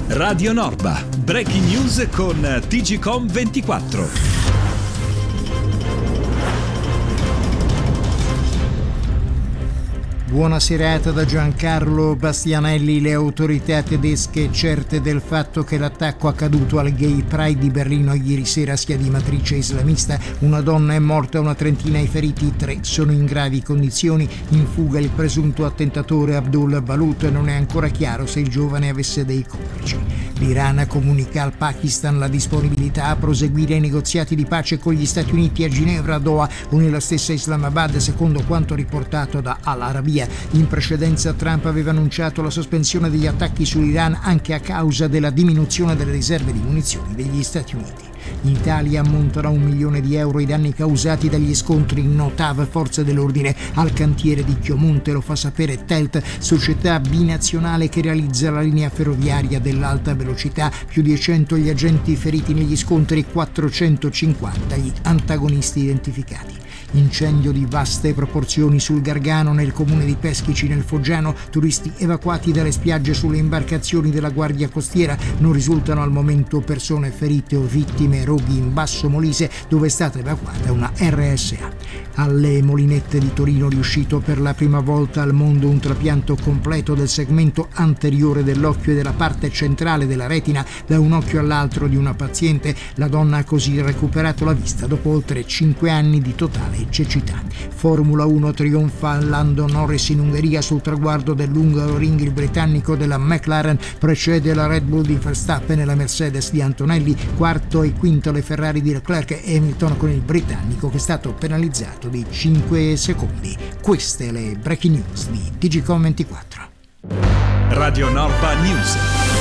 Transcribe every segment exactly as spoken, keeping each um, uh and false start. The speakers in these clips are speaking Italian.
Radio Norba, breaking news con T G Com ventiquattro. Buona serata da Giancarlo Bastianelli. Le autorità tedesche, certe del fatto che l'attacco accaduto al Gay Pride di Berlino ieri sera sia di matrice islamista. Una donna è morta, una trentina i feriti, tre sono in gravi condizioni. In fuga il presunto attentatore Abdul Balut. Non è ancora chiaro se il giovane avesse dei complici. L'Iran comunica al Pakistan la disponibilità a proseguire i negoziati di pace con gli Stati Uniti a Ginevra, Doha o nella stessa Islamabad, secondo quanto riportato da Al Arabiya. In precedenza Trump aveva annunciato la sospensione degli attacchi sull'Iran anche a causa della diminuzione delle riserve di munizioni degli Stati Uniti. In Italia ammontano a un milione di euro i danni causati dagli scontri in Notav, forze dell'ordine, al cantiere di Chiomonte. Lo fa sapere Telt, società binazionale che realizza la linea ferroviaria dell'alta velocità. Più di cento gli agenti feriti negli scontri, quattrocentocinquanta gli antagonisti identificati. Incendio di vaste proporzioni sul Gargano, nel comune di Peschici nel Foggiano. Turisti evacuati dalle spiagge sulle imbarcazioni della Guardia Costiera. Non risultano al momento persone ferite o vittime. Roghi in Basso Molise, dove è stata evacuata una R S A. Alle Molinette di Torino, riuscito per la prima volta al mondo un trapianto completo del segmento anteriore dell'occhio e della parte centrale della retina da un occhio all'altro di una paziente. La donna ha così recuperato la vista dopo oltre cinque anni di totale cecità. Formula uno, trionfa Lando Norris in Ungheria sul traguardo dell'Hungaroring. Il britannico della McLaren precede la Red Bull di Verstappen e la Mercedes di Antonelli. Quarto e quinto le Ferrari di Leclerc e Hamilton, con il britannico che è stato penalizzato di cinque secondi. Queste le breaking news di T G Com ventiquattro. Radio Norba News.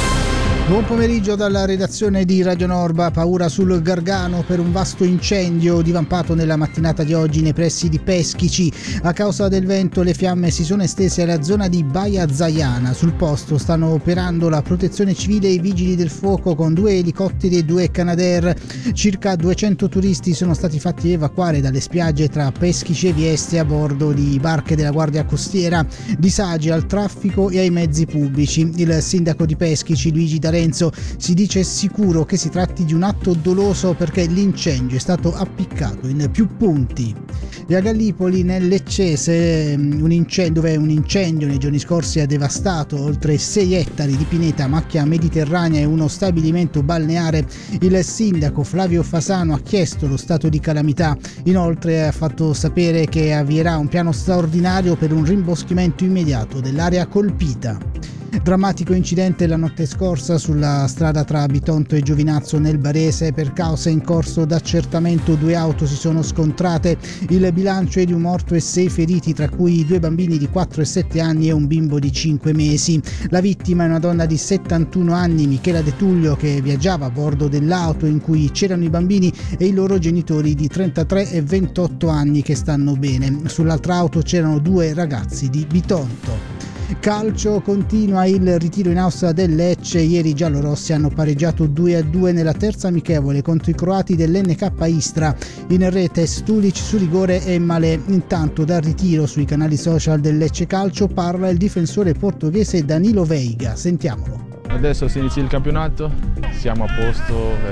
Buon pomeriggio dalla redazione di Radio Norba. Paura sul Gargano per un vasto incendio divampato nella mattinata di oggi nei pressi di Peschici. A causa del vento le fiamme si sono estese alla zona di Baia Zaiana. Sul posto stanno operando la protezione civile e i vigili del fuoco con due elicotteri e due Canadair. Circa duecento turisti sono stati fatti evacuare dalle spiagge tra Peschici e Vieste a bordo di barche della Guardia Costiera. Disagi al traffico e ai mezzi pubblici. Il sindaco di Peschici, Luigi D'Arenzo, si dice sicuro che si tratti di un atto doloso perché l'incendio è stato appiccato in più punti. E a Gallipoli, nel Leccese, un incendio, dove un incendio nei giorni scorsi ha devastato oltre sei ettari di pineta, macchia mediterranea e uno stabilimento balneare, il sindaco Flavio Fasano ha chiesto lo stato di calamità. Inoltre ha fatto sapere che avvierà un piano straordinario per un rimboschimento immediato dell'area colpita. Drammatico incidente la notte scorsa sulla strada tra Bitonto e Giovinazzo nel Barese. Per causa in corso d'accertamento due auto si sono scontrate. Il bilancio è di un morto e sei feriti, tra cui due bambini di quattro e sette anni e un bimbo di cinque mesi. La vittima è una donna di settantuno anni, Michela De Tullio, che viaggiava a bordo dell'auto in cui c'erano i bambini e i loro genitori di trentatré e ventotto anni che stanno bene. Sull'altra auto c'erano due ragazzi di Bitonto. Calcio, continua il ritiro in Austria del Lecce. Ieri i giallorossi hanno pareggiato due a due nella terza amichevole contro i croati dell'N K Istra. In rete Stulic su rigore e Malé. Intanto dal ritiro sui canali social del Lecce Calcio parla il difensore portoghese Danilo Veiga. Sentiamolo. Adesso si inizia il campionato, siamo a posto,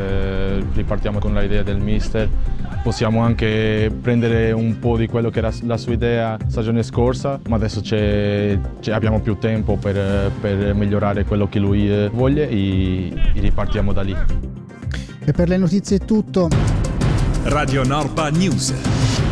eh, ripartiamo con l'idea del mister. Possiamo anche prendere un po' di quello che era la sua idea stagione scorsa, ma adesso c'è, c'è, abbiamo più tempo per, per migliorare quello che lui vuole e, e ripartiamo da lì. E per le notizie è tutto. Radio Norba News.